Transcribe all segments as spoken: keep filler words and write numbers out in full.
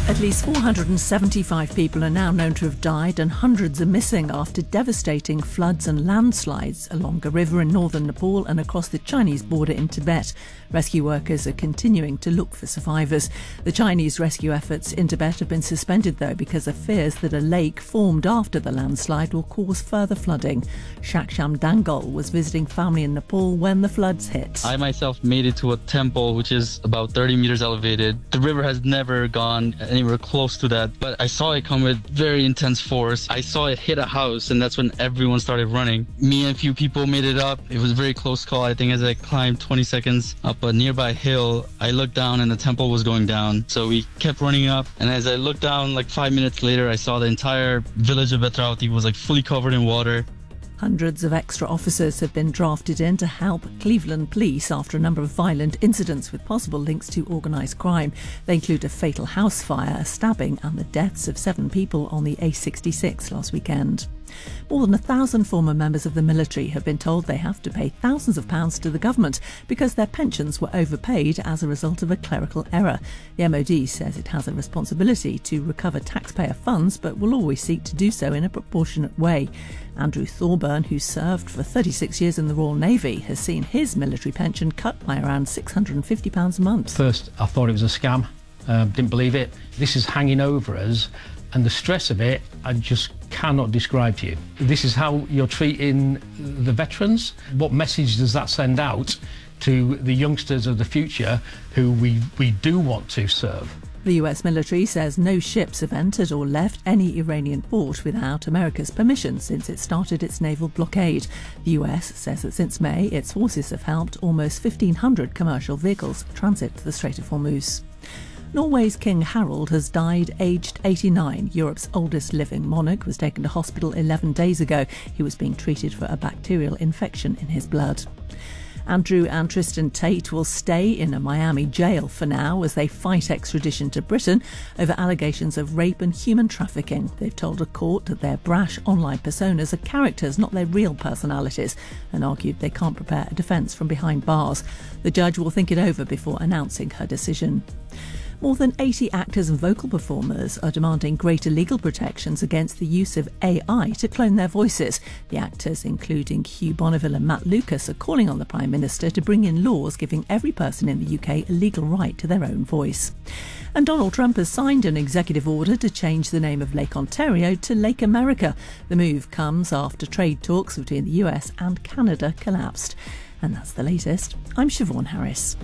At least four hundred seventy-five people are now known to have died and hundreds are missing after devastating floods and landslides along a river in northern Nepal and across the Chinese border in Tibet. Rescue workers are continuing to look for survivors. The Chinese rescue efforts in Tibet have been suspended, though, because of fears that a lake formed after the landslide will cause further flooding. Shaksham Dangal was visiting family in Nepal when the floods hit. I myself made it to a temple which is about thirty meters elevated. The river has never gone anywhere close to that, but I saw it come with very intense force. I saw it hit a house, and that's when everyone started running. Me and a few people made it up. It was a very close call. I think as I climbed twenty seconds up a nearby hill, I looked down and the temple was going down. So we kept running up, and as I looked down like five minutes later, I saw the entire village of Vetravati was like fully covered in water. Hundreds of extra officers have been drafted in to help Cleveland police after a number of violent incidents with possible links to organised crime. They include a fatal house fire, a stabbing and the deaths of seven people on the A sixty-six last weekend. More than a thousand former members of the military have been told they have to pay thousands of pounds to the government because their pensions were overpaid as a result of a clerical error. The M O D says it has a responsibility to recover taxpayer funds, but will always seek to do so in a proportionate way. Andrew Thorburn, who served for thirty-six years in the Royal Navy, has seen his military pension cut by around six hundred and fifty pounds a month. First, I thought it was a scam. Uh, didn't believe it. This is hanging over us, and the stress of it, I just cannot describe to you. This is how you're treating the veterans. What message does that send out to the youngsters of the future who we, we do want to serve? The U S military says no ships have entered or left any Iranian port without America's permission since it started its naval blockade. The U S says that since May, its forces have helped almost fifteen hundred commercial vehicles transit the Strait of Hormuz. Norway's King Harald has died aged eighty-nine. Europe's oldest living monarch was taken to hospital eleven days ago. He was being treated for a bacterial infection in his blood. Andrew and Tristan Tate will stay in a Miami jail for now as they fight extradition to Britain over allegations of rape and human trafficking. They've told a court that their brash online personas are characters, not their real personalities, and argued they can't prepare a defence from behind bars. The judge will think it over before announcing her decision. More than eighty actors and vocal performers are demanding greater legal protections against the use of A I to clone their voices. The actors, including Hugh Bonneville and Matt Lucas, are calling on the Prime Minister to bring in laws giving every person in the U K a legal right to their own voice. And Donald Trump has signed an executive order to change the name of Lake Ontario to Lake America. The move comes after trade talks between the U S and Canada collapsed. And that's the latest. I'm Siobhan Harris.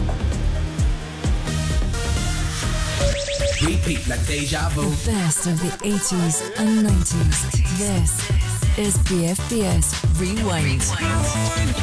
Repeat like deja vu. The best of the eighties and nineties. This is B F B S Rewind. Rewind.